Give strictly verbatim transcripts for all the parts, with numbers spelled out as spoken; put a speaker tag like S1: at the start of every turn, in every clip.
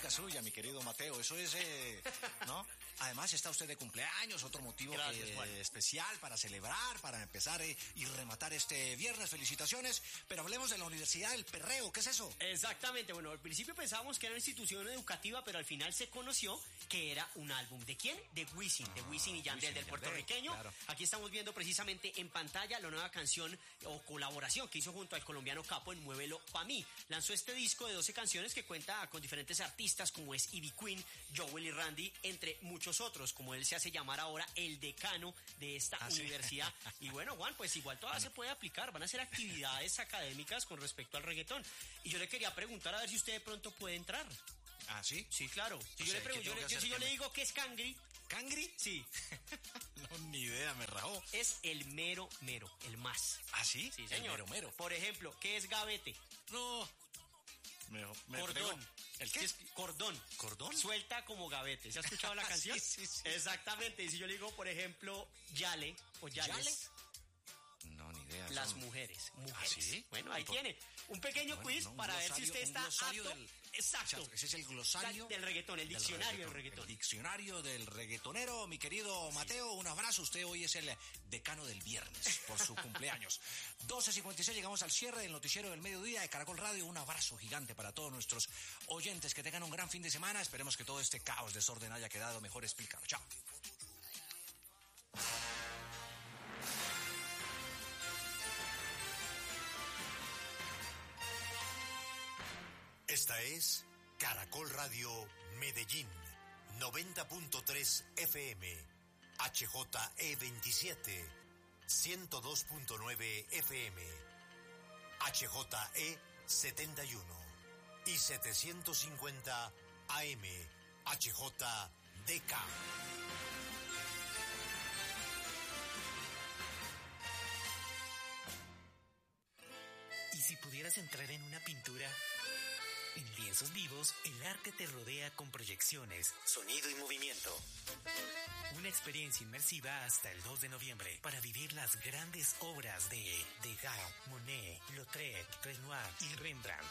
S1: música suya, mi querido Mateo. Eso es, eh, ¿no? Además está usted de cumpleaños, otro motivo
S2: Gracias,
S1: que, especial para celebrar, para empezar eh, y rematar este viernes. Felicitaciones. Pero hablemos de la Universidad del Perreo. ¿Qué es eso?
S2: Exactamente. Bueno, al principio pensábamos que era una institución educativa, pero al final se conoció que era un álbum. ¿De quién? De Wisin, de Wisin y Yandel, del puertorriqueño.
S1: Claro.
S2: Aquí estamos viendo precisamente en pantalla la nueva canción o colaboración que hizo junto al colombiano Capo en Muévelo Pa' Mí. Lanzó este disco de doce canciones que cuenta con diferentes artistas como es Ivy Queen, Joel y Randy, entre muchos otros, como él se hace llamar ahora el decano de esta
S1: ¿Ah,
S2: universidad. Sí? Y bueno, Juan, pues igual todavía se puede aplicar, van a hacer actividades académicas con respecto al reggaetón. Y yo le quería preguntar a ver si usted de pronto puede entrar.
S1: ¿Ah, sí?
S2: Sí, claro. Si
S1: O
S2: yo,
S1: sea,
S2: le, pregunto, yo, le, yo, si yo le digo que es cangri.
S1: ¿Cangri?
S2: Sí.
S1: No, ni idea, me rajó.
S2: Es el mero mero, el más.
S1: ¿Ah, sí?
S2: Sí, señor.
S1: El mero mero.
S2: Por ejemplo, ¿qué es gavete?
S1: No. Me, me
S2: Cordón.
S1: pegó. ¿El qué?
S2: Sí, es cordón.
S1: ¿Cordón?
S2: Suelta como gavete. ¿Se ha escuchado la canción?
S1: Sí, sí, sí.
S2: Exactamente. Y si yo le digo, por ejemplo, yale o yales.
S1: ¿Yale? No, ni idea.
S2: Las
S1: son...
S2: mujeres. Mujeres.
S1: ¿Ah, sí?
S2: Bueno, ahí
S1: por...
S2: tiene. Un pequeño
S1: bueno,
S2: quiz
S1: no, un
S2: para
S1: glosario,
S2: ver si usted está apto.
S1: Del...
S2: Exacto.
S1: O sea, ese es el glosario
S2: del reggaetón, el diccionario del reggaetón.
S1: El diccionario del reggaetonero. Mi querido Mateo, un abrazo. Usted hoy es el decano del viernes por su cumpleaños. doce cincuenta y seis, llegamos al cierre del noticiero del mediodía de Caracol Radio. Un abrazo gigante para todos nuestros oyentes. Que tengan un gran fin de semana. Esperemos que todo este caos, desorden haya quedado mejor explicado. Chao.
S3: Esta es Caracol Radio Medellín, noventa punto tres F M, H J E veintisiete, ciento dos punto nueve F M, H J E setenta y uno y setecientos cincuenta A M, H J D K.
S4: ¿Y si pudieras entrar en una pintura? En Lienzos Vivos, el arte te rodea con proyecciones, sonido y movimiento. Una experiencia inmersiva hasta el dos de noviembre para vivir las grandes obras de Degas, Monet, Lautrec, Renoir y Rembrandt.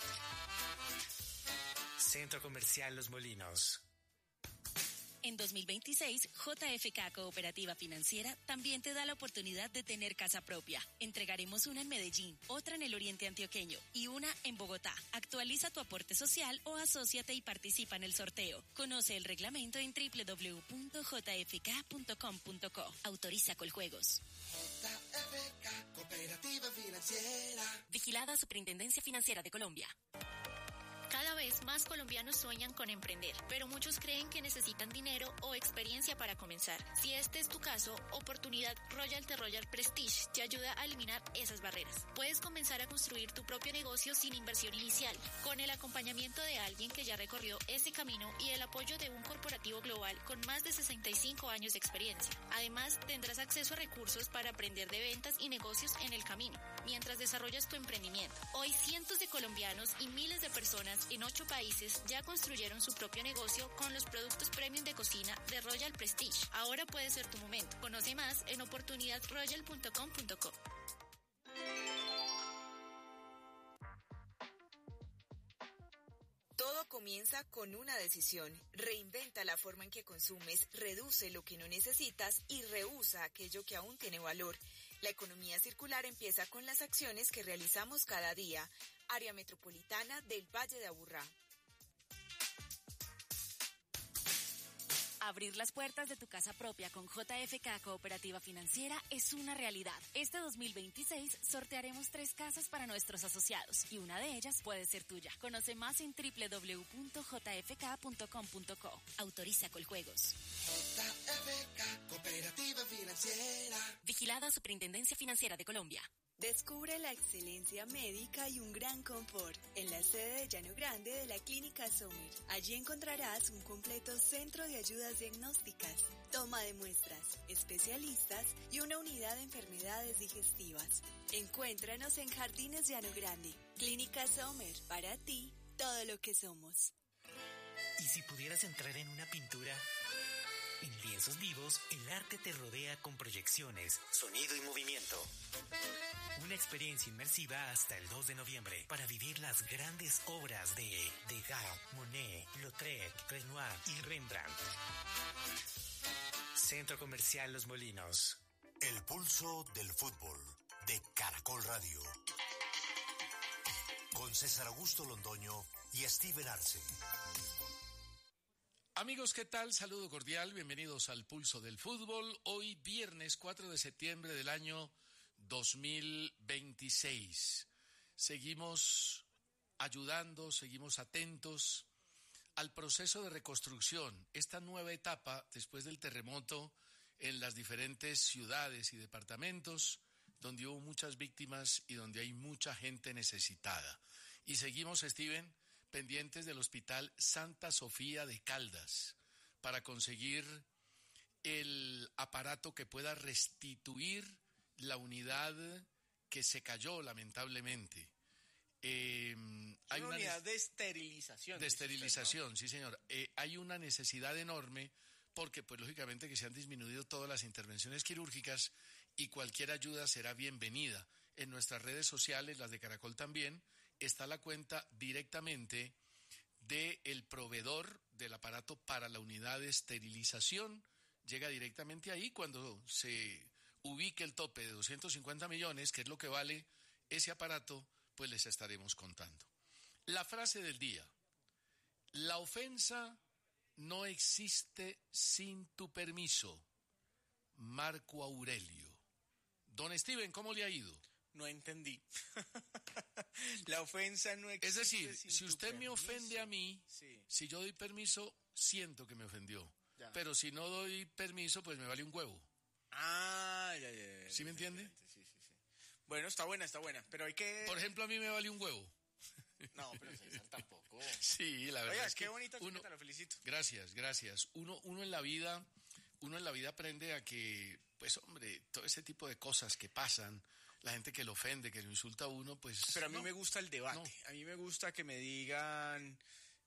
S4: Centro Comercial Los Molinos.
S5: En dos mil veintiséis, J F K Cooperativa Financiera también te da la oportunidad de tener casa propia. Entregaremos una en Medellín, otra en el Oriente Antioqueño y una en Bogotá. Actualiza tu aporte social o asóciate y participa en el sorteo. Conoce el reglamento en doble u doble u doble u punto j f k punto com punto co. Autoriza Coljuegos.
S6: J F K Cooperativa Financiera.
S5: Vigilada Superintendencia Financiera de Colombia.
S7: Cada vez más colombianos sueñan con emprender, pero muchos creen que necesitan dinero o experiencia para comenzar. Si este es tu caso, Oportunidad Royalty Royal Prestige te ayuda a eliminar esas barreras. Puedes comenzar a construir tu propio negocio sin inversión inicial, con el acompañamiento de alguien que ya recorrió ese camino y el apoyo de un corporativo global con más de sesenta y cinco años de experiencia. Además, tendrás acceso a recursos para aprender de ventas y negocios en el camino, mientras desarrollas tu emprendimiento. Hoy, cientos de colombianos y miles de personas en ocho países ya construyeron su propio negocio con los productos premium de cocina de Royal Prestige. Ahora puede ser tu momento. Conoce más en oportunidad royal punto com punto co.
S8: Todo comienza con una decisión. Reinventa la forma en que consumes, reduce lo que no necesitas y rehúsa aquello que aún tiene valor. La economía circular empieza con las acciones que realizamos cada día. Área Metropolitana del Valle de Aburrá.
S5: Abrir las puertas de tu casa propia con J F K Cooperativa Financiera es una realidad. Este dos mil veintiséis sortearemos tres casas para nuestros asociados y una de ellas puede ser tuya. Conoce más en doble u doble u doble u punto j f k punto com punto co. Autoriza Coljuegos.
S6: J F K Cooperativa Financiera.
S5: Vigilada Superintendencia Financiera de Colombia.
S9: Descubre la excelencia médica y un gran confort en la sede de Llano Grande de la Clínica Sommer. Allí encontrarás un completo centro de ayudas diagnósticas, toma de muestras, especialistas y una unidad de enfermedades digestivas. Encuéntranos en Jardines Llano Grande. Clínica Sommer, para ti, todo lo que somos.
S4: ¿Y si pudieras entrar en una pintura? En Lienzos Vivos, el arte te rodea con proyecciones, sonido y movimiento. Una experiencia inmersiva hasta el dos de noviembre para vivir las grandes obras de Degas, Monet, Lautrec, Renoir y Rembrandt. Centro Comercial Los Molinos.
S3: El pulso del fútbol de Caracol Radio. Con César Augusto Londoño y Steven Arce.
S10: Amigos, ¿qué tal? Saludo cordial, bienvenidos al Pulso del Fútbol. Hoy viernes cuatro de septiembre del año dos mil veintiséis. Seguimos ayudando, seguimos atentos al proceso de reconstrucción, esta nueva etapa después del terremoto en las diferentes ciudades y departamentos, donde hubo muchas víctimas y donde hay mucha gente necesitada. Y seguimos, Steven, pendientes del Hospital Santa Sofía de Caldas para conseguir el aparato que pueda restituir la unidad que se cayó lamentablemente. Eh, hay
S11: una
S10: una
S11: unidad de esterilización.
S10: De esterilización,
S11: usted, ¿no?
S10: Sí señor. Eh, hay una necesidad enorme porque pues lógicamente que se han disminuido todas las intervenciones quirúrgicas y cualquier ayuda será bienvenida. En nuestras redes sociales, las de Caracol también, está la cuenta directamente del proveedor del aparato para la unidad de esterilización. Llega directamente ahí cuando se ubique el tope de doscientos cincuenta millones, que es lo que vale ese aparato, pues les estaremos contando. La frase del día: la ofensa no existe sin tu permiso. Marco Aurelio. Don Steven, ¿cómo le ha ido?
S11: No entendí. La ofensa no existe.
S10: Es decir,
S11: sin
S10: si
S11: tu
S10: usted me
S11: permiso.
S10: ofende a mí,
S11: Sí.
S10: si yo doy permiso, siento que me ofendió.
S11: Ya.
S10: Pero si no doy permiso, pues me vale un huevo.
S11: Ah, ya, ya, ya.
S10: ¿Sí me entiende?
S11: Sí, sí, sí. Bueno, está buena, está buena. Pero hay que.
S10: Por ejemplo, a mí me vale un huevo.
S11: No, pero César tampoco.
S10: Sí, la verdad
S11: Oiga,
S10: es
S11: qué
S10: que
S11: bonita
S10: uno...
S11: chaqueta, lo felicito.
S10: Gracias, gracias. Uno, uno en la vida, uno en la vida aprende a que, pues hombre, todo ese tipo de cosas que pasan, la gente que lo ofende, que lo insulta a uno, pues.
S11: Pero a mí
S10: no.
S11: me gusta el debate.
S10: No.
S11: A mí me gusta que me digan,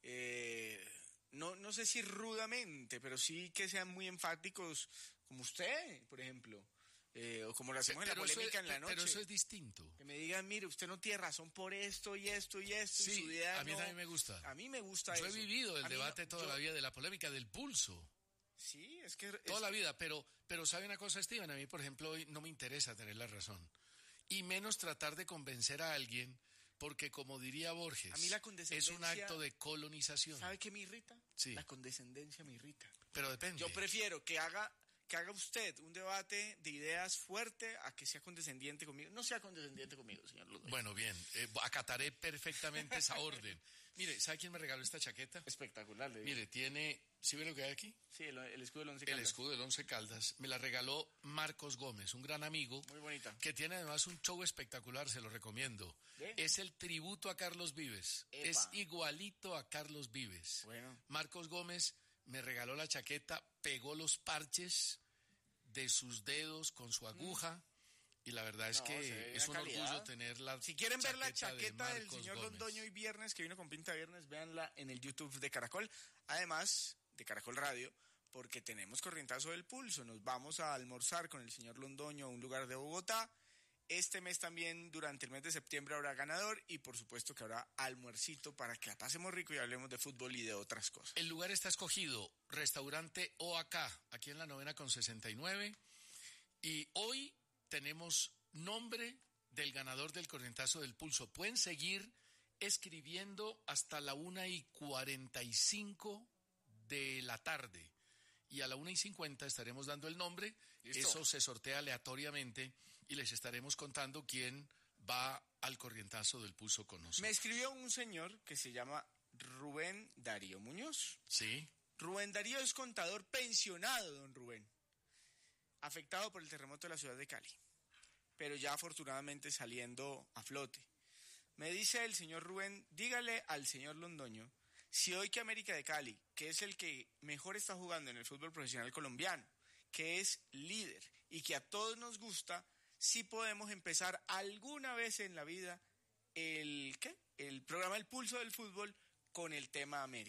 S11: eh, no, no sé si rudamente, pero sí que sean muy enfáticos, como usted, por ejemplo. Eh, o como lo hacemos en la polémica
S10: es,
S11: en la noche.
S10: Pero eso es distinto.
S11: Que me digan, mire, usted no tiene razón por esto y esto y esto.
S10: Sí,
S11: y su idea
S10: a mí
S11: no...
S10: también me gusta.
S11: A mí me gusta
S10: yo
S11: eso.
S10: Yo he vivido el
S11: a
S10: debate
S11: no,
S10: toda
S11: yo...
S10: la vida, de la polémica, del pulso.
S11: Sí, es que...
S10: Toda
S11: es...
S10: la vida, pero, pero ¿sabe una cosa, Steven? A mí, por ejemplo, hoy no me interesa tener la razón. Y menos tratar de convencer a alguien, porque como diría Borges,
S11: a mí la condescendencia,
S10: es un acto de colonización.
S11: ¿Sabe qué me irrita?
S10: Sí.
S11: La condescendencia me irrita.
S10: Pero depende.
S11: Yo prefiero que haga... que haga usted un debate de ideas fuerte a que sea condescendiente conmigo. No sea condescendiente conmigo, señor Ludwig.
S10: Bueno, bien, eh, acataré perfectamente esa orden. Mire, ¿sabe quién me regaló esta chaqueta?
S11: Espectacular. Le digo.
S10: Mire, tiene, ¿sí ve lo que hay aquí?
S11: Sí, el, el escudo del Once Caldas.
S10: El escudo del Once Caldas. Me la regaló Marcos Gómez, un gran amigo.
S11: Muy bonita.
S10: Que tiene además un show espectacular, se lo recomiendo.
S11: ¿Eh?
S10: Es el tributo a Carlos Vives.
S11: Epa.
S10: Es igualito a Carlos Vives.
S11: Bueno.
S10: Marcos Gómez me regaló la chaqueta, pegó los parches de sus dedos con su aguja mm. y la verdad es
S11: no,
S10: que es un
S11: calidad.
S10: orgullo tener la
S11: Si quieren ver la chaqueta
S10: de
S11: del señor
S10: Gómez.
S11: Londoño y Viernes, que vino con pinta viernes, véanla en el YouTube de Caracol, además de Caracol Radio, porque tenemos corrientazo del pulso, nos vamos a almorzar con el señor Londoño a un lugar de Bogotá. Este mes también, durante el mes de septiembre, habrá ganador y por supuesto que habrá almuercito para que la pasemos rico y hablemos de fútbol y de otras cosas.
S10: El lugar está escogido, restaurante O A K, aquí en la novena con sesenta y nueve, y hoy tenemos nombre del ganador del corrientazo del pulso. Pueden seguir escribiendo hasta la una y cuarenta y cinco de la tarde y a la una y cincuenta estaremos dando el nombre. ¿Listo? Eso se sortea aleatoriamente y les estaremos contando quién va al corrientazo del pulso con nosotros.
S11: Me escribió un señor que se llama Rubén Darío Muñoz.
S10: Sí.
S11: Rubén Darío es contador pensionado, don Rubén, afectado por el terremoto de la ciudad de Cali, pero ya afortunadamente saliendo a flote. Me dice el señor Rubén, dígale al señor Londoño si hoy que América de Cali, que es el que mejor está jugando en el fútbol profesional colombiano, que es líder y que a todos nos gusta, si podemos empezar alguna vez en la vida el ¿qué? El programa El Pulso del Fútbol con el tema América.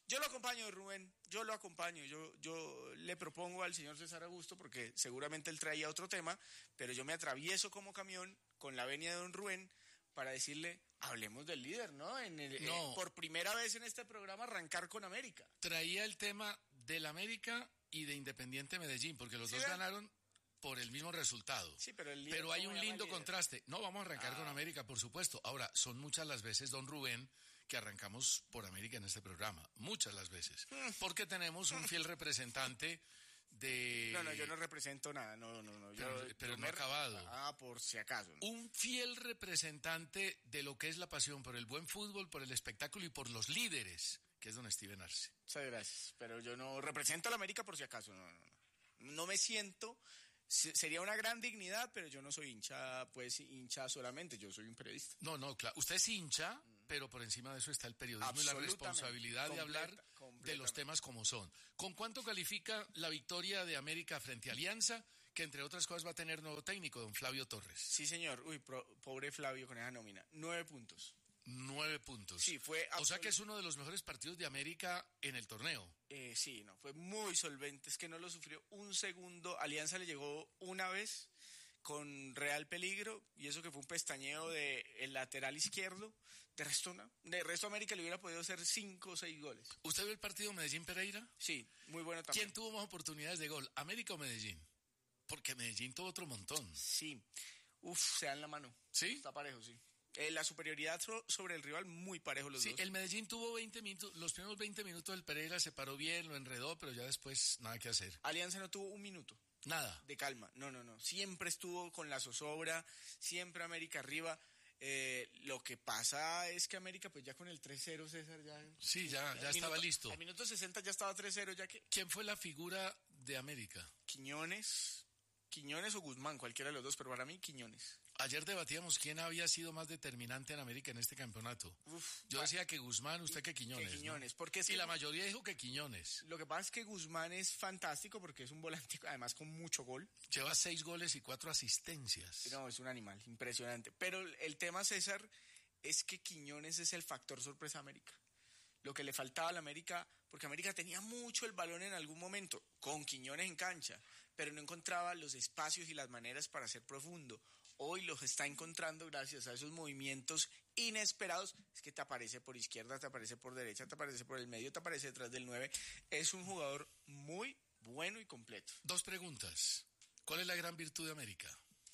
S11: Yo lo acompaño, Rubén, yo lo acompaño, yo, yo le propongo al señor César Augusto, porque seguramente él traía otro tema, pero yo me atravieso como camión con la venia de don Rubén para decirle, hablemos del líder, ¿no? En el,
S10: No.
S11: eh, por primera vez en este programa arrancar con América.
S10: Traía el tema del América y de Independiente Medellín, porque los
S11: ¿Sí,
S10: dos
S11: ve?
S10: ganaron por el mismo resultado.
S11: Sí, pero el líder,
S10: Pero hay
S11: ¿cómo
S10: un
S11: llama el
S10: lindo
S11: líder?
S10: contraste. No, vamos a arrancar
S11: Ah.
S10: con América, por supuesto. Ahora, son muchas las veces, don Rubén, que arrancamos por América en este programa. Muchas las veces. Porque tenemos un fiel representante de...
S11: No, no, yo no represento nada, no, no, no. Yo,
S10: Pero- pero
S11: yo
S10: no
S11: me-
S10: ha acabado.
S11: Ah, por si acaso. ¿no?
S10: Un fiel representante de lo que es la pasión por el buen fútbol, por el espectáculo y por los líderes, que es don Steven Arce.
S11: Muchas gracias, pero yo no represento a la América por si acaso, no, no, no. No me siento, se- sería una gran dignidad, pero yo no soy hincha, pues hincha solamente, yo soy un periodista.
S10: No, no, claro. Usted es hincha, pero por encima de eso está el periodismo y la
S11: Absolutamente.
S10: responsabilidad de hablar
S11: Completa-
S10: de los
S11: completamente.
S10: temas como son. ¿Con cuánto califica la victoria de América frente a Alianza, que entre otras cosas va a tener nuevo técnico, don Flavio Torres?
S11: Sí, señor, uy, pro- pobre Flavio con esa nómina, nueve puntos.
S10: Nueve puntos.
S11: Sí, fue
S10: O sea
S11: absolut-
S10: que es uno de los mejores partidos de América en el torneo.
S11: Eh, sí, no, fue muy solvente, es que no lo sufrió un segundo. Alianza le llegó una vez con real peligro, y eso que fue un pestañeo de el lateral izquierdo. De resto, no. De resto, América le hubiera podido hacer cinco o seis goles.
S10: ¿Usted vio el partido Medellín-Pereira?
S11: Sí, muy bueno también.
S10: ¿Quién tuvo más oportunidades de gol, América o Medellín? Porque Medellín tuvo otro montón.
S11: Sí. Uf, se dan la mano.
S10: ¿Sí?
S11: Está parejo, sí. Eh, la superioridad so- sobre el rival, muy parejo los
S10: Sí,
S11: dos.
S10: el Medellín tuvo veinte minutos, los primeros veinte minutos del Pereira se paró bien, lo enredó, pero ya después nada que hacer.
S11: Alianza no tuvo un minuto
S10: Nada.
S11: de calma. No, no, no. Siempre estuvo con la zozobra, siempre América arriba. Eh, lo que pasa es que América, pues ya con el tres cero, César, ya...
S10: Sí, ya, ya
S11: al
S10: estaba
S11: minuto-
S10: listo.
S11: Al minuto sesenta ya estaba tres cero, ya que
S10: ¿Quién fue la figura de América?
S11: Quiñones, Quiñones o Guzmán, cualquiera de los dos, pero para mí Quiñones.
S10: Ayer debatíamos quién había sido más determinante en América en este campeonato.
S11: Uf,
S10: Yo decía que Guzmán, usted que Quiñones.
S11: que
S10: ¿no?
S11: Quiñones, porque es
S10: Y
S11: que-
S10: la mayoría dijo que Quiñones.
S11: Lo que pasa es que Guzmán es fantástico porque es un volante, además con mucho gol.
S10: Lleva seis goles y cuatro asistencias.
S11: No, es un animal, impresionante. Pero el- el tema, César, es que Quiñones es el factor sorpresa a América. Lo que le faltaba a la América, porque América tenía mucho el balón en algún momento, con Quiñones en cancha, pero no encontraba los espacios y las maneras para ser profundo. Hoy los está encontrando gracias a esos movimientos inesperados. Es que te aparece por izquierda, te aparece por derecha, te aparece por el medio, te aparece detrás del nueve. Es un jugador muy bueno y completo.
S10: Dos preguntas. ¿Cuál es la gran virtud de América?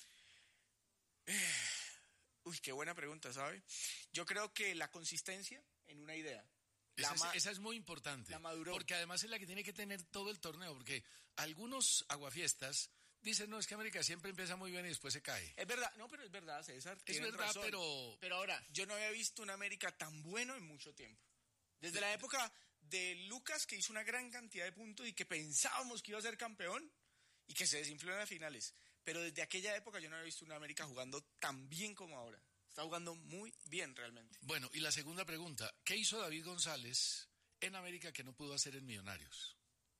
S11: Uy, qué buena pregunta, ¿sabe? Yo creo que la consistencia en una idea. La
S10: Esa es,
S11: ma-
S10: esa es muy importante.
S11: la maduró.
S10: Porque además es la que tiene que tener todo el torneo. Porque algunos aguafiestas dicen, no, es que América siempre empieza muy bien y después se cae.
S11: Es verdad, no, pero es verdad, César.
S10: Es
S11: tienes
S10: verdad,
S11: razón.
S10: pero...
S11: Pero ahora, yo no había visto un América tan bueno en mucho tiempo. Desde la época de Lucas, que hizo una gran cantidad de puntos y que pensábamos que iba a ser campeón y que se desinfló en las finales. Pero desde aquella época yo no había visto una América jugando tan bien como ahora. Está jugando muy bien realmente.
S10: Bueno, y la segunda pregunta. ¿Qué hizo David González en América que no pudo hacer en Millonarios?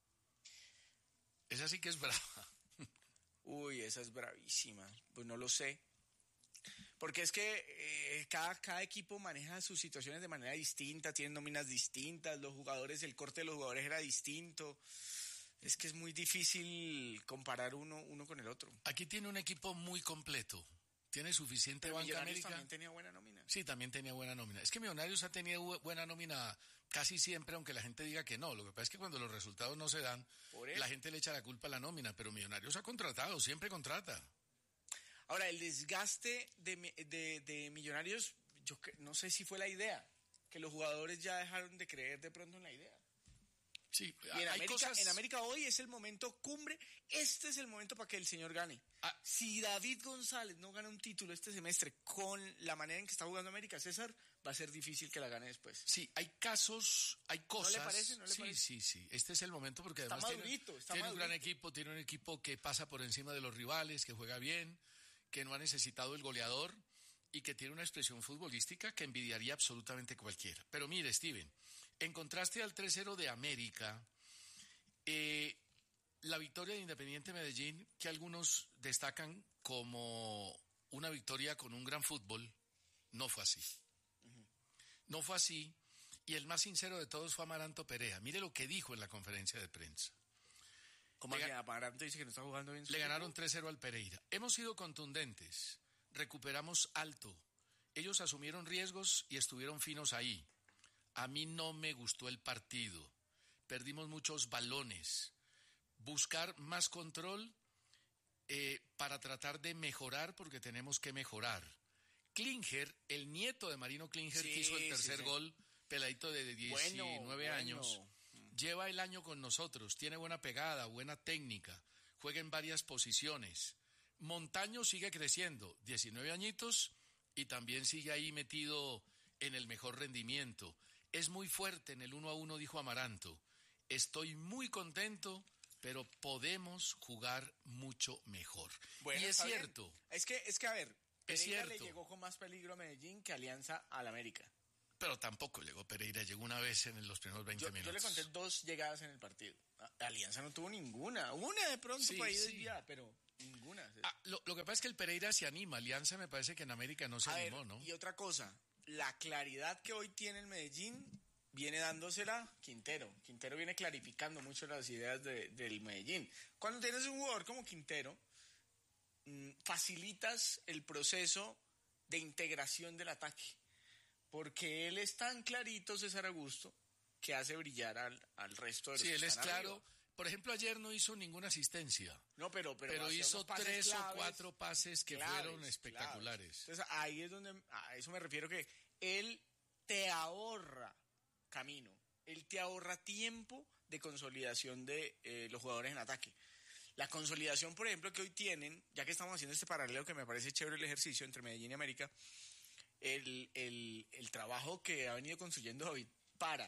S10: Esa sí que es brava.
S11: Uy, esa es bravísima. Pues no lo sé. Porque es que eh, cada, cada equipo maneja sus situaciones de manera distinta, tienen nóminas distintas, los jugadores, el corte de los jugadores era distinto. Es que es muy difícil comparar uno, uno con el otro.
S10: Aquí tiene un equipo muy completo. Tiene suficiente
S11: Pero
S10: banca
S11: Millonarios
S10: América.
S11: también tenía buena nómina.
S10: Sí, también tenía buena nómina. Es que Millonarios ha tenido bu- buena nómina casi siempre, aunque la gente diga que no. Lo que pasa es que cuando los resultados no se dan,
S11: Por eso.
S10: la gente le echa la culpa a la nómina, pero Millonarios ha contratado, siempre contrata.
S11: Ahora, el desgaste de, mi- de, de Millonarios, yo cre- no sé si fue la idea, que los jugadores ya dejaron de creer de pronto en la idea.
S10: Sí,
S11: Y en
S10: hay
S11: América,
S10: cosas...
S11: en América hoy es el momento cumbre, este es el momento para que el señor gane.
S10: Ah.
S11: Si David González no gana un título este semestre con la manera en que está jugando América, César, va a ser difícil que la gane después.
S10: Sí, hay casos, hay cosas.
S11: parece? ¿No le
S10: sí,
S11: parece?
S10: sí, sí. Este es el momento porque
S11: Está
S10: además tiene,
S11: madurito, está
S10: tiene un gran
S11: madurito.
S10: equipo, tiene un equipo que pasa por encima de los rivales, que juega bien, que no ha necesitado el goleador y que tiene una expresión futbolística que envidiaría absolutamente cualquiera. Pero mire, Steven, en contraste al tres cero de América, eh, la victoria de Independiente Medellín, que algunos destacan como una victoria con un gran fútbol, no fue así. No fue así, Y el más sincero de todos fue Amaranto Perea. Mire lo que dijo en la conferencia de prensa.
S11: Como
S10: Le
S11: que
S10: ga-
S11: Amaranto dice que no está jugando bien. su
S10: Le ganaron
S11: equipo.
S10: tres cero al Pereira. Hemos sido contundentes, recuperamos alto. Ellos asumieron riesgos y estuvieron finos ahí. A mí no me gustó el partido. Perdimos muchos balones. Buscar más control eh, para tratar de mejorar, porque tenemos que mejorar. Klinger, el nieto de Marino Klinger,
S11: Sí,
S10: que hizo el
S11: sí,
S10: tercer
S11: sí.
S10: gol, peladito de diecinueve
S11: Bueno,
S10: años,
S11: bueno.
S10: lleva el año con nosotros, tiene buena pegada, buena técnica, juega en varias posiciones. Montaño sigue creciendo, diecinueve añitos, y también sigue ahí metido en el mejor rendimiento. Es muy fuerte en el uno a uno, dijo Amaranto. Estoy muy contento, pero podemos jugar mucho mejor.
S11: Bueno,
S10: y es
S11: está bien.
S10: cierto.
S11: Es que, es que a ver,
S10: Es
S11: Pereira le
S10: cierto.
S11: llegó con más peligro a Medellín que Alianza al América.
S10: Pero tampoco llegó Pereira, llegó una vez en los primeros veinte
S11: Yo, yo
S10: minutos.
S11: le conté dos llegadas en el partido. A- Alianza no tuvo ninguna. Una de pronto
S10: Sí,
S11: por ahí
S10: sí.
S11: desviada, pero ninguna.
S10: Ah, lo, lo que pasa es que el Pereira se anima, Alianza me parece que en América no se
S11: A ver,
S10: animó, ¿no?
S11: y otra cosa, la claridad que hoy tiene el Medellín viene dándosela Quintero. Quintero viene clarificando mucho las ideas de- del Medellín. Cuando tienes un jugador como Quintero, mm, facilitas el proceso de integración del ataque. Porque él es tan clarito, César Augusto, que hace brillar al, al resto de los
S10: Sí,
S11: que
S10: él es
S11: están
S10: claro.
S11: arriba.
S10: Por ejemplo, ayer no hizo ninguna asistencia,
S11: No, pero, pero,
S10: pero
S11: hacía
S10: hizo
S11: unos pases
S10: tres o
S11: claves,
S10: cuatro pases que
S11: claves,
S10: fueron espectaculares.
S11: claves. Entonces ahí es donde, a eso me refiero, que él te ahorra camino, él te ahorra tiempo de consolidación de eh, los jugadores en ataque. La consolidación, por ejemplo, que hoy tienen, ya que estamos haciendo este paralelo que me parece chévere el ejercicio entre Medellín y América, el, el, el trabajo que ha venido construyendo David para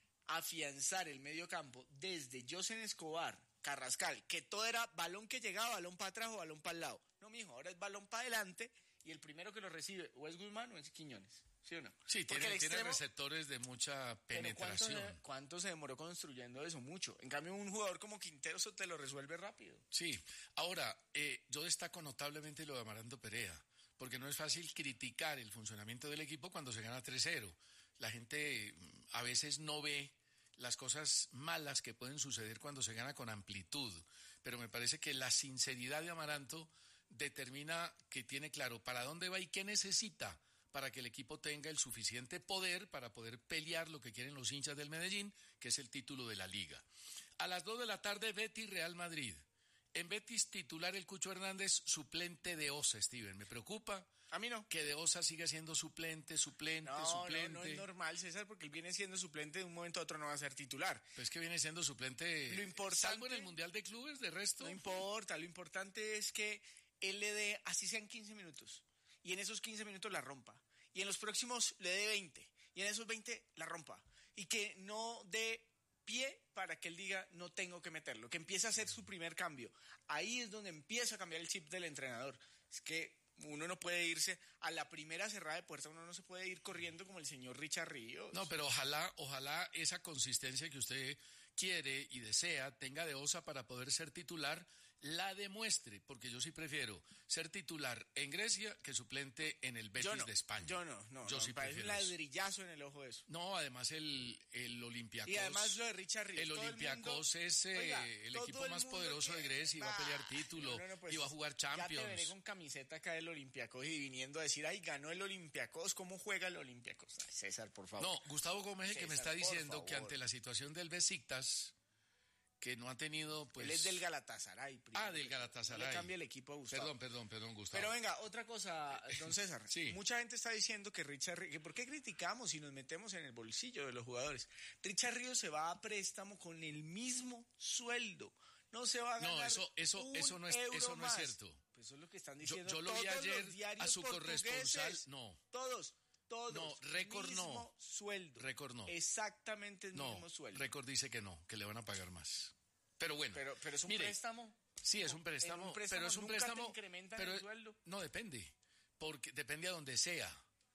S11: afianzar el medio campo desde Josen Escobar, Carrascal, que todo era balón que llegaba, balón para atrás o balón para el lado. No, mijo, ahora es balón para adelante y el primero que lo recibe o es Guzmán o es Quiñones. ¿Sí o no?
S10: Sí,
S11: Porque
S10: tiene,
S11: el
S10: tiene
S11: extremo-
S10: receptores de mucha
S11: pero ¿cuánto
S10: penetración.
S11: se, ¿cuánto se demoró construyendo eso? Mucho. En cambio, un jugador como Quintero eso te lo resuelve rápido.
S10: Sí, ahora, eh, yo destaco notablemente lo de Amaranto Perea, porque no es fácil criticar el funcionamiento del equipo cuando se gana tres cero. La gente mm, a veces no ve las cosas malas que pueden suceder cuando se gana con amplitud, pero me parece que la sinceridad de Amaranto determina que tiene claro para dónde va y qué necesita para que el equipo tenga el suficiente poder para poder pelear lo que quieren los hinchas del Medellín, que es el título de la Liga. A las dos de la tarde, Betis Real Madrid. En Betis, titular el Cucho Hernández, suplente de Osa, Steven. Me preocupa
S11: A mí no.
S10: que de Osa siga siendo suplente, suplente,
S11: No,
S10: suplente.
S11: no, no es normal, César, porque él viene siendo suplente de un momento a otro, no va a ser titular.
S10: Pues que viene siendo suplente,
S11: Lo importante-
S10: salvo en el Mundial de Clubes, de resto.
S11: No importa, lo importante es que él le dé, así sean quince minutos, y en esos quince minutos la rompa, y en los próximos le dé veinte, y en esos veinte la rompa, y que no dé pie para que él diga no tengo que meterlo, que empiece a hacer su primer cambio. Ahí es donde empieza a cambiar el chip del entrenador. Es que uno no puede irse a la primera cerrada de puerta, uno no se puede ir corriendo como el señor Richard Ríos.
S10: No, pero ojalá, ojalá esa consistencia que usted quiere y desea tenga de Osa para poder ser titular, la demuestre, porque yo sí prefiero ser titular en Grecia que suplente en el Betis
S11: yo no,
S10: de España.
S11: Yo no, no,
S10: Yo
S11: no,
S10: sí
S11: me parece un
S10: prefiero eso.
S11: ladrillazo en el ojo de eso.
S10: No, además el, el Olympiacos.
S11: Y además lo de Richard Ríos.
S10: El
S11: todo
S10: Olympiacos
S11: mundo-
S10: es eh,
S11: Oiga,
S10: el
S11: todo
S10: equipo
S11: el
S10: más
S11: mundo
S10: poderoso de
S11: que-
S10: Grecia y va a pelear
S11: Ah,
S10: título
S11: no, no, pues,
S10: y va a jugar
S11: Ya te veré
S10: Champions.
S11: con camiseta acá del Olympiacos y viniendo a decir, ay, ganó el Olympiacos, ¿cómo juega el Olympiacos? Ay, César, por favor.
S10: No, Gustavo Gómez, que me
S11: César,
S10: está
S11: por
S10: diciendo que
S11: favor.
S10: ante la situación del Besiktas, que no ha tenido, pues...
S11: Él es del Galatasaray. primero.
S10: Ah, del Galatasaray.
S11: No le cambia el equipo a Gustavo.
S10: Perdón, perdón, perdón, Gustavo.
S11: Pero venga, otra cosa, don César.
S10: Sí.
S11: Mucha gente está diciendo que Richard Ríos, que ¿por qué criticamos y nos metemos en el bolsillo de los jugadores? Richard Ríos se va a préstamo con el mismo sueldo. No se va a ganar
S10: No, eso, eso,
S11: un
S10: eso no es,
S11: euro
S10: eso no es
S11: más.
S10: cierto.
S11: Pues eso es lo que están
S10: Yo,
S11: diciendo
S10: yo lo vi
S11: todos
S10: ayer
S11: los diarios
S10: a su
S11: portugueses.
S10: corresponsal. No,
S11: Todos, todos.
S10: No, récord no.
S11: mismo sueldo.
S10: récord no.
S11: Exactamente el
S10: No,
S11: mismo sueldo.
S10: récord dice que no, que le van a pagar más. Pero bueno.
S11: Pero, pero es un
S10: mire,
S11: préstamo.
S10: Sí, es un préstamo,
S11: En un préstamo
S10: pero es un
S11: nunca te
S10: préstamo.
S11: incrementan
S10: pero
S11: el sueldo.
S10: No depende, porque depende a donde sea,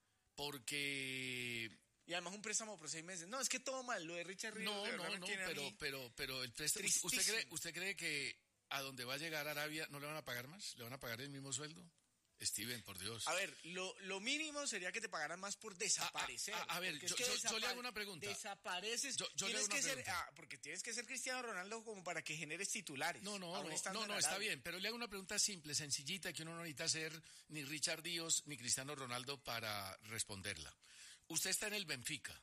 S10: porque
S11: Y además un préstamo por seis meses. No, es que todo mal. Lo de Richard Ríos.
S10: no,
S11: de verdad
S10: no,
S11: me
S10: no,
S11: tiene a
S10: pero,
S11: mí
S10: pero, pero el préstamo. ¿Usted
S11: tristísimo.
S10: cree, usted cree que a donde va a llegar Arabia no le van a pagar más? ¿Le van a pagar el mismo sueldo? Steven, por Dios.
S11: A ver, lo, lo mínimo sería que te pagaran más por desaparecer.
S10: A, a, a ver, yo, yo, yo le hago una pregunta.
S11: Desapareces.
S10: Yo, yo le hago una
S11: que
S10: pregunta.
S11: Ser, ah, porque tienes que ser Cristiano Ronaldo como para que generes titulares.
S10: No, no, no, no, no, está bien, pero le hago una pregunta simple, sencillita, que uno no necesita ser ni Richard Díaz ni Cristiano Ronaldo para responderla. Usted está en el Benfica.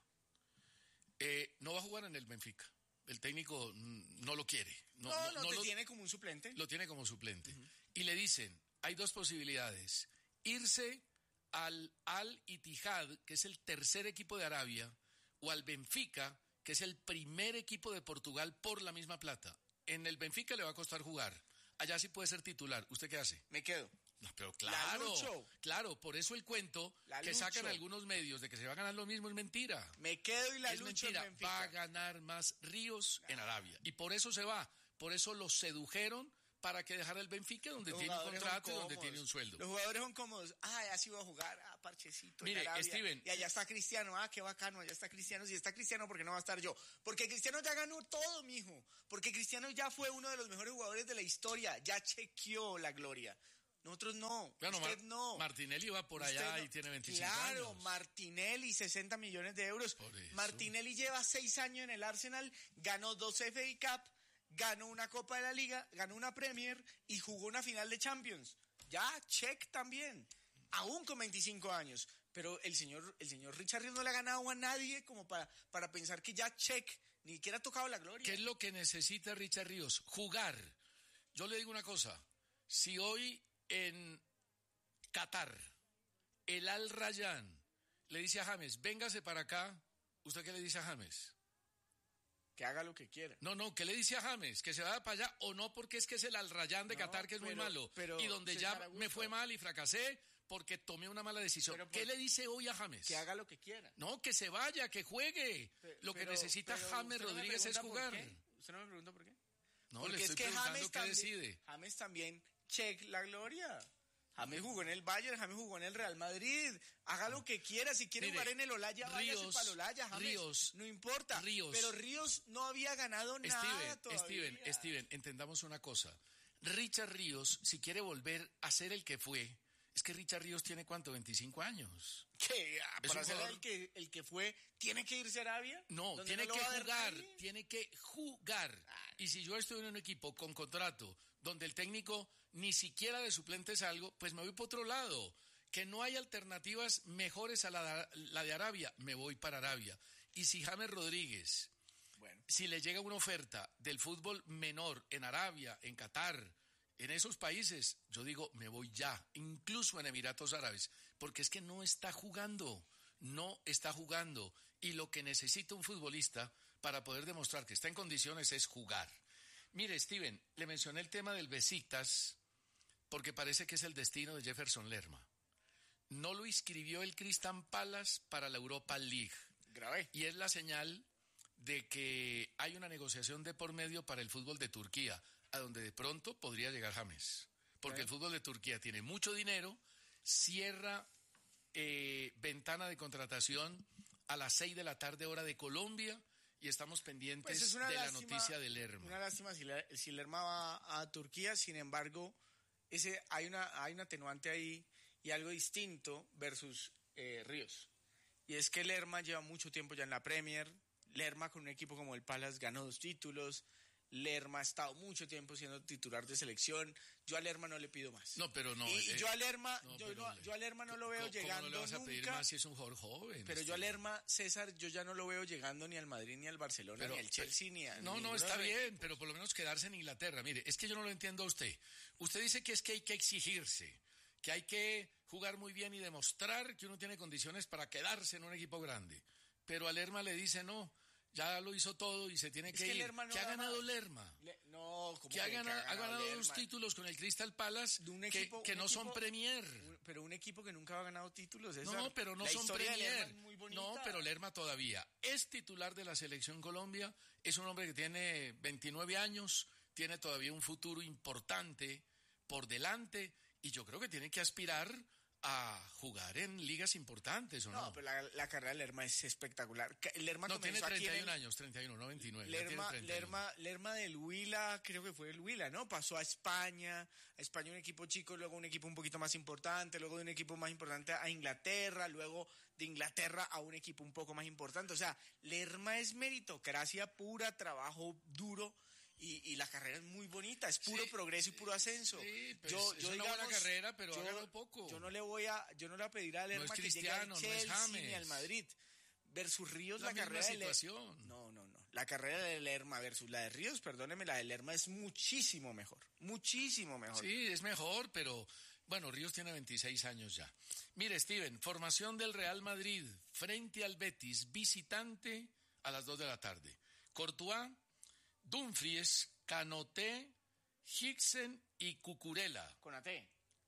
S10: Eh, no va a jugar en el Benfica. El técnico no lo quiere.
S11: No, no, no, no lo tiene como un suplente.
S10: Lo tiene como suplente. Uh-huh. Y le dicen, hay dos posibilidades. Irse al Al-Ittihad, que es el tercer equipo de Arabia, o al Benfica, que es el primer equipo de Portugal por la misma plata. En el Benfica le va a costar jugar. Allá sí puede ser titular. ¿Usted qué hace?
S11: Me quedo.
S10: No, pero claro, claro, por eso el cuento la que lucho. Sacan algunos medios de que se va a ganar lo mismo es mentira.
S11: Me quedo y la
S10: es
S11: lucho
S10: mentira.
S11: En Benfica.
S10: Va a ganar más Ríos en Arabia. Y por eso se va. Por eso lo sedujeron para que dejara el Benfica, donde los tiene un contrato y donde tiene un sueldo.
S11: Los jugadores son cómodos. Ah, ya sí va a jugar, ah, parchecito.
S10: Mire,
S11: en Arabia.
S10: Steven.
S11: Y allá está Cristiano, ah, qué bacano, allá está Cristiano. Si está Cristiano, ¿por qué no va a estar yo? Porque Cristiano ya ganó todo, mijo. Porque Cristiano ya fue uno de los mejores jugadores de la historia. Ya chequeó la gloria. Nosotros no, bueno, usted Mar- no.
S10: Martinelli va por allá no. y tiene veinticinco
S11: claro,
S10: años.
S11: Claro, Martinelli, sesenta millones de euros. Martinelli lleva seis años en el Arsenal, ganó dos F A Cup, ganó una Copa de la Liga, ganó una Premier y jugó una final de Champions. Ya, check también, aún con veinticinco años. Pero el señor, el señor Richard Ríos no le ha ganado a nadie como para, para pensar que ya check, ni siquiera ha tocado la gloria.
S10: ¿Qué es lo que necesita Richard Ríos? Jugar. Yo le digo una cosa, si hoy en Qatar el Al Rayyan le dice a James, véngase para acá, ¿usted qué le dice a James?
S11: Que haga lo que quiera.
S10: No, no, ¿qué le dice a James? ¿Que se vaya para allá o no? Porque es que es el Al Rayyan de no, Qatar que es pero, muy malo. Pero, y donde ya me fue mal y fracasé porque tomé una mala decisión. Pero, ¿qué le dice hoy a James?
S11: Que haga lo que quiera.
S10: No, que se vaya, que juegue. Pero, lo que necesita pero, James Rodríguez es jugar.
S11: ¿Usted no me pregunta por qué?
S10: No,
S11: porque
S10: le estoy
S11: es que
S10: preguntando
S11: James
S10: qué
S11: también,
S10: decide.
S11: James también, check la gloria. James jugó en el Bayern, James jugó en el Real Madrid. Haga lo que quiera. Si quiere Mire, jugar en el Olaya, váyase para el Olaya, James.
S10: Ríos,
S11: no importa.
S10: Ríos.
S11: Pero Ríos no había ganado
S10: Steven,
S11: nada todavía.
S10: Steven, Steven, entendamos una cosa. Richard Ríos, si quiere volver a ser el que fue, es que Richard Ríos tiene, ¿cuánto? veinticinco años.
S11: ¿Qué? ¿Para ser el que, el que fue, tiene que irse a Arabia?
S10: No, tiene no que jugar, tiene que jugar. Y si yo estoy en un equipo con contrato donde el técnico ni siquiera de suplente es algo, pues me voy por otro lado. Que no hay alternativas mejores a la, la de Arabia, me voy para Arabia. Y si James Rodríguez, bueno. si le llega una oferta del fútbol menor en Arabia, en Qatar, en esos países, yo digo, me voy ya, incluso en Emiratos Árabes, porque es que no está jugando, no está jugando. Y lo que necesita un futbolista para poder demostrar que está en condiciones es jugar. Mire, Steven, le mencioné el tema del Besiktas porque parece que es el destino de Jefferson Lerma. No lo inscribió el Crystal Palace para la Europa League.
S11: Grave.
S10: Y es la señal de que hay una negociación de por medio para el fútbol de Turquía, a donde de pronto podría llegar James. Porque ¿Eh? el fútbol de Turquía tiene mucho dinero, cierra eh, ventana de contratación a las seis de la tarde hora de Colombia y estamos pendientes pues de lástima, la noticia de Lerma.
S11: Una lástima si, la, si Lerma va a Turquía, sin embargo, ese hay una hay un atenuante ahí y algo distinto versus eh, Ríos. Y es que Lerma lleva mucho tiempo ya en la Premier, Lerma con un equipo como el Palace ganó dos títulos, Lerma ha estado mucho tiempo siendo titular de selección. Yo a Lerma no le pido más.
S10: No, pero no.
S11: Y,
S10: eh,
S11: y yo a Lerma,
S10: no,
S11: yo, no,
S10: le,
S11: yo a Lerma no lo veo
S10: ¿cómo,
S11: llegando
S10: ¿cómo no le vas a pedir
S11: nunca,
S10: más si es un jugador joven?
S11: Pero este. yo a Lerma, César, yo ya no lo veo llegando ni al Madrid, ni al Barcelona, pero, ni al Chelsea, ni a...
S10: No, no, está bien, pero por lo menos quedarse en Inglaterra. Mire, es que yo no lo entiendo a usted. Usted dice que es que hay que exigirse, que hay que jugar muy bien y demostrar que uno tiene condiciones para quedarse en un equipo grande. Pero a Lerma le dice no. Ya lo hizo todo y se tiene que, que ir. No ¿Qué ha ganado más. Lerma?
S11: Le, no, ¿cómo
S10: que ha, ganado, ha ganado, ha ganado dos títulos con el Crystal Palace de un equipo, que, que no equipo, son Premier.
S11: Un, pero un equipo que nunca ha ganado títulos. Esa,
S10: no, pero no son Premier. No, pero Lerma todavía es titular de la Selección Colombia. Es un hombre que tiene veintinueve años, tiene todavía un futuro importante por delante y yo creo que tiene que aspirar a jugar en ligas importantes, ¿o no?
S11: No, pero la, la carrera de Lerma es espectacular. Lerma
S10: no, tiene
S11: treinta
S10: treinta y uno
S11: el,
S10: años, treinta y uno, no veintinueve.
S11: Lerma, Lerma, Lerma del Huila, creo que fue el Huila, ¿no? Pasó a España, a España un equipo chico, luego un equipo un poquito más importante, luego de un equipo más importante a Inglaterra, luego de Inglaterra a un equipo un poco más importante. O sea, Lerma es meritocracia pura, trabajo duro. Y, y la carrera es muy bonita, es puro sí, progreso y puro ascenso.
S10: Sí, pues
S11: yo,
S10: es
S11: yo,
S10: una
S11: digamos,
S10: buena carrera, pero
S11: yo,
S10: ha ganado poco.
S11: Yo no le voy a, yo no le voy a pedir a Lerma
S10: no es
S11: que llegue al Chelsea
S10: no es
S11: ni al Madrid. Versus Ríos,
S10: la,
S11: la carrera
S10: situación.
S11: de Lerma. No, no, no. La carrera de Lerma versus la de Ríos, perdóneme, la de Lerma es muchísimo mejor. Muchísimo mejor.
S10: Sí, es mejor, pero bueno, Ríos tiene veintiséis años ya. Mire, Steven, formación del Real Madrid frente al Betis, visitante a las dos de la tarde. Courtois, Dumfries, Canoté, Hicksen y Cucurella.
S11: Konaté.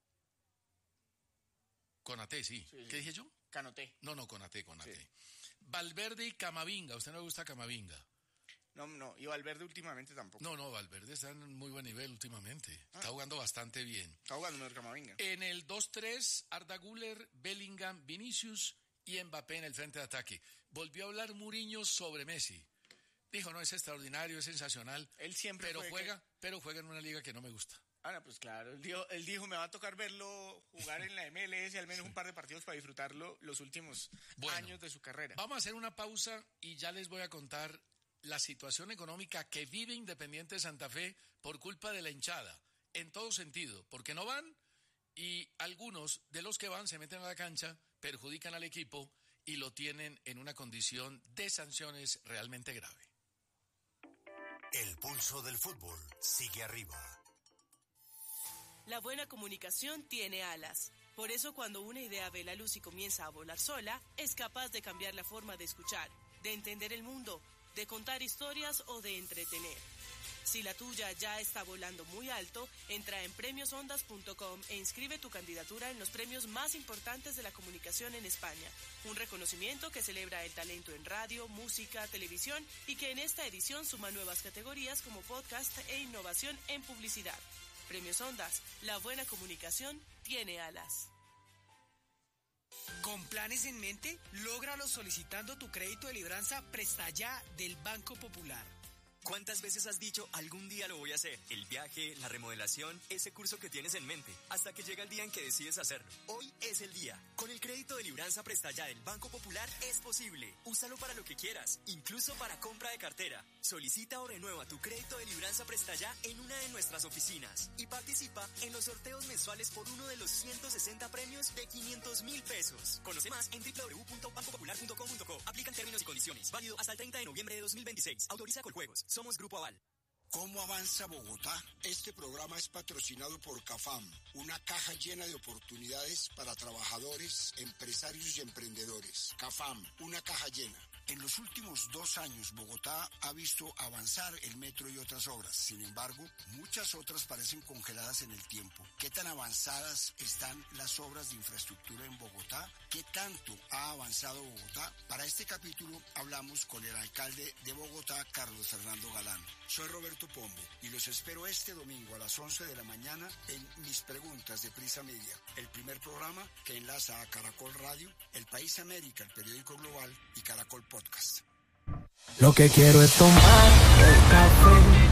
S10: Konaté, sí. sí, sí. ¿Qué dije yo?
S11: Canoté.
S10: No, no, Konaté, Konaté. Sí. Valverde y Camavinga. ¿A usted no le gusta Camavinga?
S11: No, no, y Valverde últimamente tampoco.
S10: No, no, Valverde está en muy buen nivel últimamente. Ah. Está jugando bastante bien.
S11: Está jugando mejor Camavinga.
S10: En el dos tres, Arda Güler, Bellingham, Vinicius y Mbappé en el frente de ataque. Volvió a hablar Mourinho sobre Messi. Dijo, no, es extraordinario, es sensacional.
S11: Él siempre
S10: pero juega,
S11: que...
S10: pero juega en una liga que no me gusta.
S11: Ah, no, pues claro. Él dijo, él dijo, me va a tocar verlo jugar en la M L S al menos un par de partidos para disfrutarlo los últimos bueno, años de su carrera.
S10: Vamos a hacer una pausa y ya les voy a contar la situación económica que vive Independiente Santa Fe por culpa de la hinchada, en todo sentido, porque no van y algunos de los que van se meten a la cancha, perjudican al equipo y lo tienen en una condición de sanciones realmente grave.
S3: El pulso del fútbol sigue arriba.
S12: La buena comunicación tiene alas. Por eso cuando una idea ve la luz y comienza a volar sola, es capaz de cambiar la forma de escuchar, de entender el mundo, de contar historias o de entretener. Si la tuya ya está volando muy alto, entra en premios ondas punto com e inscribe tu candidatura en los premios más importantes de la comunicación en España. Un reconocimiento que celebra el talento en radio, música, televisión y que en esta edición suma nuevas categorías como podcast e innovación en publicidad. Premios Ondas, la buena comunicación tiene alas.
S13: ¿Con planes en mente? Lógralo solicitando tu crédito de libranza Presta Ya del Banco Popular.
S14: ¿Cuántas veces has dicho, algún día lo voy a hacer? El viaje, la remodelación, ese curso que tienes en mente, hasta que llega el día en que decides hacerlo. Hoy es el día. Con el crédito de libranza Presta Ya del Banco Popular es posible. Úsalo para lo que quieras, incluso para compra de cartera. Solicita o renueva tu crédito de libranza Presta Ya en una de nuestras oficinas y participa en los sorteos mensuales por uno de los ciento sesenta premios de quinientos mil pesos. Conoce más en doble u doble u doble u punto banco popular punto com punto co. Aplican términos y condiciones. Válido hasta el treinta de noviembre de dos mil veintiséis. Autoriza Coljuegos. Somos Grupo Aval.
S15: ¿Cómo avanza Bogotá? Este programa es patrocinado por CAFAM, una caja llena de oportunidades para trabajadores, empresarios y emprendedores. CAFAM, una caja llena. En los últimos dos años, Bogotá ha visto avanzar el metro y otras obras. Sin embargo, muchas otras parecen congeladas en el tiempo. ¿Qué tan avanzadas están las obras de infraestructura en Bogotá? ¿Qué tanto ha avanzado Bogotá? Para este capítulo hablamos con el alcalde de Bogotá, Carlos Fernando Galán. Soy Roberto Pombo y los espero este domingo a las once de la mañana en Mis Preguntas de Prisa Media, el primer programa que enlaza a Caracol Radio, El País América, el periódico global y Caracol Podcast.
S16: Lo que quiero es tomar el café